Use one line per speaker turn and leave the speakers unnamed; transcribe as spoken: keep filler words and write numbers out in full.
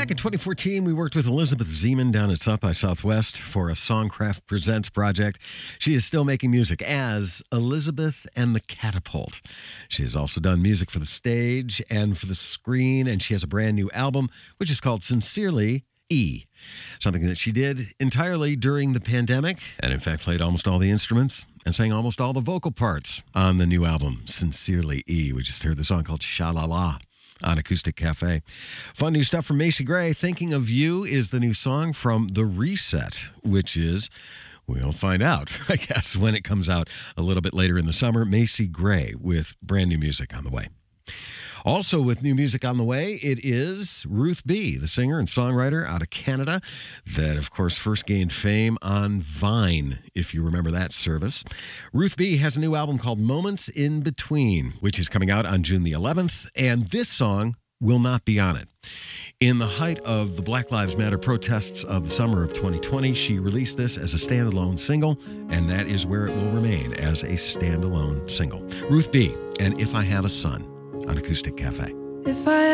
Back in twenty fourteen, we worked with Elizabeth Zeman down at South by Southwest for a Songcraft Presents project. She is still making music as Elizabeth and the Catapult. She has also done music for the stage and for the screen, and she has a brand new album, which is called Sincerely E, something that she did entirely during the pandemic, and in fact played almost all the instruments and sang almost all the vocal parts on the new album, Sincerely E. We just heard the song called Sha-La-La on Acoustic Cafe. Fun new stuff from Macy Gray. Thinking of You is the new song from The Reset, which is, we'll find out, I guess, when it comes out a little bit later in the summer. Macy Gray with brand new music on the way. Also with new music on the way, it is Ruth B., the singer and songwriter out of Canada that, of course, first gained fame on Vine, if you remember that service. Ruth B. has a new album called Moments in Between, which is coming out on June the eleventh, and this song will not be on it. In the height of the Black Lives Matter protests of the summer of twenty twenty, she released this as a standalone single, and that is where it will remain, as a standalone single. Ruth B. and If I Have a Son on Acoustic Cafe.
If I